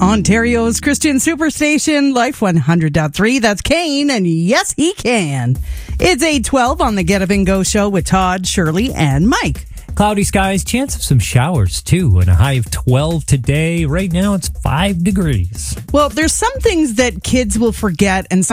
Ontario's Christian Superstation, Life 100.3. That's Kane, and yes, he can. It's 8:12 on the Get Up and Go show with Todd, Shirley, and Mike. Cloudy skies, chance of some showers too, and a high of 12 today. Right now it's 5 degrees. Well, there's some things that kids will forget and some